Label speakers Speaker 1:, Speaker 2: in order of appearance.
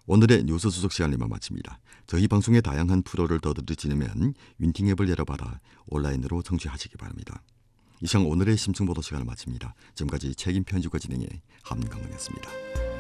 Speaker 1: 오늘의 뉴스 수속 시간을 마칩니다. 저희 방송의 다양한 프로를 더 들으시려면 윈팅 앱을 열어받아 온라인으로 청취하시기 바랍니다. 이상 오늘의 심층보도 시간을 마칩니다. 지금까지 책임 편집과 진행의 함강원이었습니다.